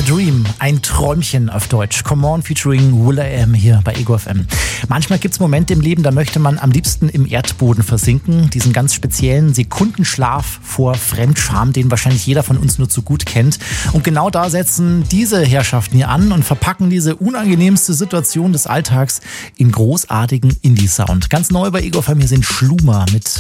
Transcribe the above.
Dream, ein Träumchen auf Deutsch. Come On featuring will.i.am hier bei Ego FM. Manchmal gibt es Momente im Leben, da möchte man am liebsten im Erdboden versinken. Diesen ganz speziellen Sekundenschlaf vor Fremdscham, den wahrscheinlich jeder von uns nur zu gut kennt. Und genau da setzen diese Herrschaften hier an und verpacken diese unangenehmste Situation des Alltags in großartigen Indie-Sound. Ganz neu bei Ego FM, hier sind Schluma mit